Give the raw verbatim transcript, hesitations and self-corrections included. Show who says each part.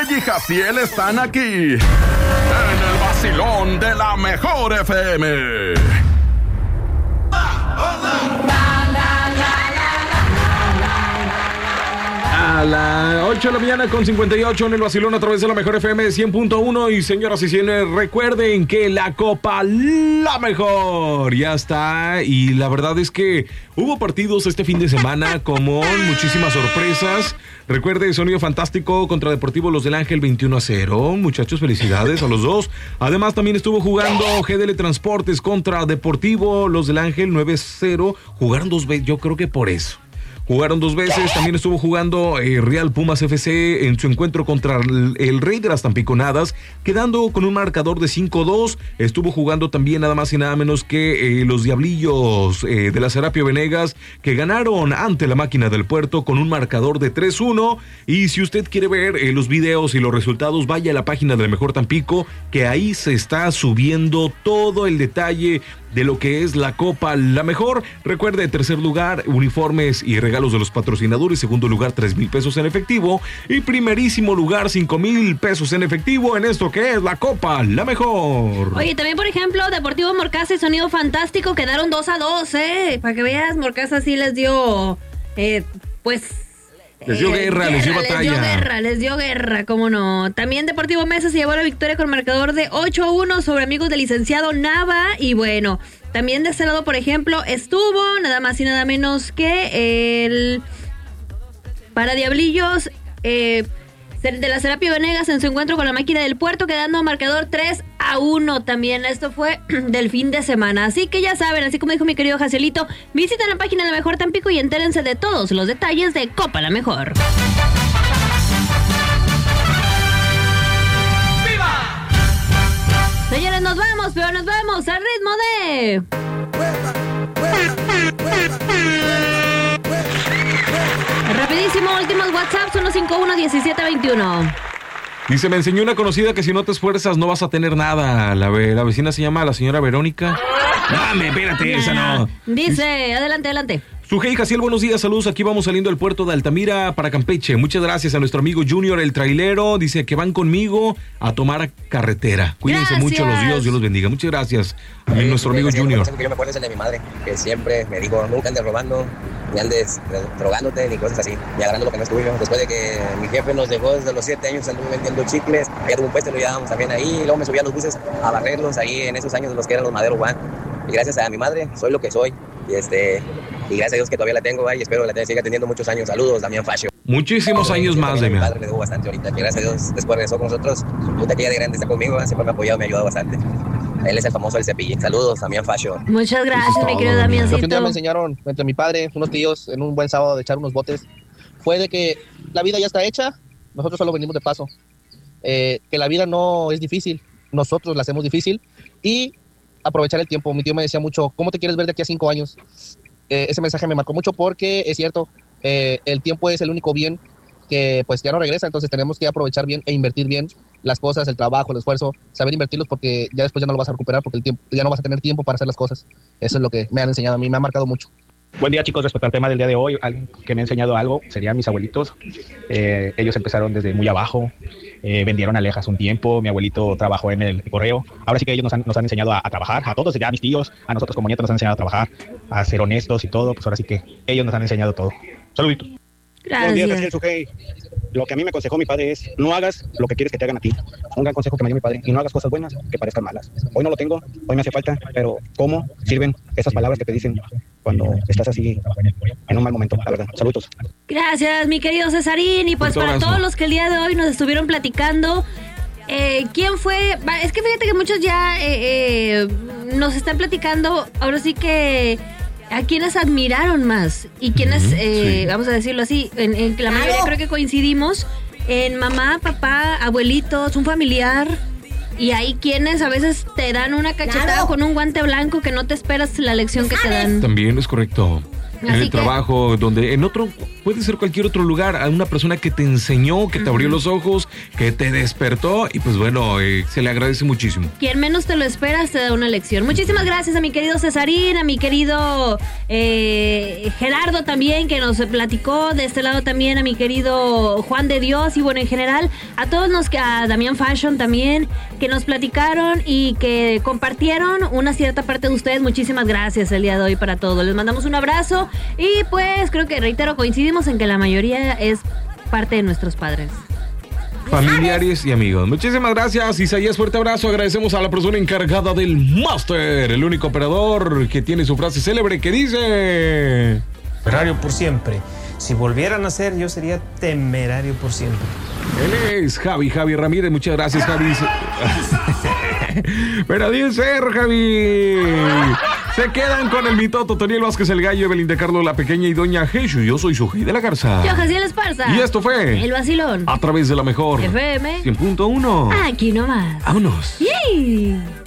Speaker 1: y Jaciel están aquí en el vacilón de la mejor F M.
Speaker 2: A las ocho de la mañana con cincuenta y ocho en el vacilón a través de la mejor F M cien punto uno. Y señoras y señores, recuerden que la Copa La Mejor ya está. Y la verdad es que hubo partidos este fin de semana con muchísimas sorpresas. Recuerde, sonido fantástico contra Deportivo Los del Ángel veintiuno a cero. Muchachos, felicidades a los dos. Además, también estuvo jugando G D L Transportes contra Deportivo Los del Ángel nueve a cero. Jugaron dos veces, yo creo que por eso. Jugaron dos veces, también estuvo jugando eh, Real Pumas F C en su encuentro contra el, el Rey de las Tampiconadas, quedando con un marcador de cinco a dos. Estuvo jugando también nada más y nada menos que eh, los Diablillos eh, de la Serapio Venegas, que ganaron ante la Máquina del Puerto con un marcador de tres a uno. Y si usted quiere ver eh, los videos y los resultados, vaya a la página de Mejor Tampico, que ahí se está subiendo todo el detalle de lo que es la Copa La Mejor. Recuerde, tercer lugar, uniformes y regalos de los patrocinadores. Segundo lugar, tres mil pesos en efectivo. Y primerísimo lugar, cinco mil pesos en efectivo en esto que es la Copa La Mejor.
Speaker 3: Oye, también, por ejemplo, Deportivo Morcasa y Sonido Fantástico quedaron dos a dos, ¿eh? Para que veas, Morcasa sí les dio, eh, pues...
Speaker 2: Les dio
Speaker 3: eh,
Speaker 2: guerra, guerra, les dio batalla.
Speaker 3: Les dio guerra, les dio guerra, cómo no. También Deportivo Mesa se llevó la victoria con marcador de ocho a uno sobre Amigos del Licenciado Nava. Y bueno, también de este lado, por ejemplo, estuvo nada más y nada menos que el... Para Diablillos, eh, de la Serapio Venegas en su encuentro con la Máquina del Puerto, quedando marcador tres a uno también. Esto fue del fin de semana. Así que ya saben, así como dijo mi querido Jacielito, visiten la página de La Mejor Tampico y entérense de todos los detalles de Copa La Mejor. ¡Viva! Señores, nos vamos, pero nos vamos al ritmo de... Rapidísimo, últimos WhatsApp, uno cinco uno diecisiete veintiuno.
Speaker 2: Dice, me enseñó una conocida que si no te esfuerzas no vas a tener nada. La, la vecina se llama la señora Verónica. Dame, espérate, esa no.
Speaker 3: Dice, adelante, adelante.
Speaker 2: Sujei Jaciel, buenos días, saludos. Aquí vamos saliendo del puerto de Altamira para Campeche. Muchas gracias a nuestro amigo Junior, el trailero. Dice que van conmigo a tomar carretera. Cuídense
Speaker 3: gracias.
Speaker 2: mucho los Dios, Dios los bendiga. Muchas gracias a
Speaker 4: sí,
Speaker 2: nuestro amigo
Speaker 4: sí,
Speaker 2: Junior.
Speaker 4: El que yo me acuerdo es el de mi madre, que siempre me dijo, nunca andes robando, ni andes drogándote, ni cosas así, ni agarrando lo que no es tuyo. Después de que mi jefe nos dejó desde los siete años, anduve vendiendo chicles, ya tuvo un puesto, lo llevábamos también ahí, y luego me subía a los buses a barrerlos ahí en esos años de los que eran los Madero One. Y gracias a mi madre, soy lo que soy, y este... Y gracias a Dios que todavía la tengo ahí, espero que la siga teniendo muchos años. Saludos, Damián Facio.
Speaker 2: Muchísimos años más, Damián.
Speaker 4: Mi padre le debo bastante ahorita, que gracias a Dios después regresó con nosotros. Puta que ya de grande está conmigo, siempre me ha apoyado, me ha ayudado bastante. Él es el famoso El Cepillín. Saludos, Damián Facio.
Speaker 3: Muchas gracias, mi querido Damiancito.
Speaker 5: Lo que un día me enseñaron entre mi padre, unos tíos, en un buen sábado de echar unos botes, fue de que la vida ya está hecha, nosotros solo venimos de paso. Eh, que la vida no es difícil, nosotros la hacemos difícil. Y aprovechar el tiempo. Mi tío me decía mucho, ¿cómo te quieres ver de aquí a cinco años? Eh, ese mensaje me marcó mucho porque es cierto, eh, el tiempo es el único bien que pues ya no regresa, entonces tenemos que aprovechar bien e invertir bien las cosas, el trabajo, el esfuerzo, saber invertirlos porque ya después ya no lo vas a recuperar porque el tiempo, ya no vas a tener tiempo para hacer las cosas. Eso es lo que me han enseñado a mí, me ha marcado mucho.
Speaker 6: Buen día, chicos. Respecto al tema del día de hoy, alguien que me ha enseñado algo serían mis abuelitos. Eh, ellos empezaron desde muy abajo, eh, vendieron alhejas un tiempo, mi abuelito trabajó en el correo. Ahora sí que ellos nos han, nos han enseñado a, a trabajar, a todos, ya a mis tíos, a nosotros como nietos nos han enseñado a trabajar, a ser honestos y todo. Pues ahora sí que ellos nos han enseñado todo. Saluditos.
Speaker 3: Gracias.
Speaker 6: Buenos días, Sujei. Lo que a mí me aconsejó mi padre es, no hagas lo que quieres que te hagan a ti. Un gran consejo que me dio mi padre, y no hagas cosas buenas que parezcan malas. Hoy no lo tengo, hoy me hace falta, pero ¿cómo sirven esas palabras que te dicen cuando estás así en un mal momento? La verdad, saludos.
Speaker 3: Gracias, mi querido Cesarín, y pues para todos los que el día de hoy nos estuvieron platicando, eh, ¿quién fue? Es que fíjate que muchos ya eh, eh, nos están platicando, ahora sí que... a quienes admiraron más y quienes, uh-huh, eh, sí. vamos a decirlo así, en, en la mayoría creo que coincidimos en mamá, papá, abuelitos, un familiar, y hay quienes a veces te dan una cachetada claro. con un guante blanco que no te esperas la lección que te dan.
Speaker 2: También es correcto. Así en el que... trabajo, donde en otro puede ser cualquier otro lugar, a una persona que te enseñó, que te uh-huh. abrió los ojos, que te despertó y pues bueno, eh, se le agradece muchísimo.
Speaker 3: Quien menos te lo esperas te da una lección. Muchísimas gracias a mi querido Cesarín, a mi querido eh, Gerardo también, que nos platicó, de este lado también a mi querido Juan de Dios y bueno, en general a todos nos, a Damián Fashion también, que nos platicaron y que compartieron una cierta parte de ustedes. Muchísimas gracias el día de hoy para todos. Les mandamos un abrazo y pues creo que, reitero, coincidimos en que la mayoría es parte de nuestros padres,
Speaker 2: familiares y amigos. Muchísimas gracias, Isaías, fuerte abrazo. Agradecemos a la persona encargada del máster, el único operador que tiene su frase célebre que dice:
Speaker 7: temerario por siempre. Si volvieran a ser, yo sería temerario por siempre.
Speaker 2: Él es Javi, Javi Ramírez. Muchas gracias, Javi. Pero dice, Javi. Se quedan con el mitoto, Toniel Vázquez, el gallo, Evelyn de Carlos, la pequeña y doña Jesús. Yo soy Sujei de la Garza.
Speaker 3: Yo, Jaciel Esparza.
Speaker 2: Y esto fue
Speaker 3: El Vacilón.
Speaker 2: A través de la mejor
Speaker 3: F M
Speaker 2: cien punto uno.
Speaker 3: Aquí nomás.
Speaker 2: Vámonos.
Speaker 3: ¡Yay!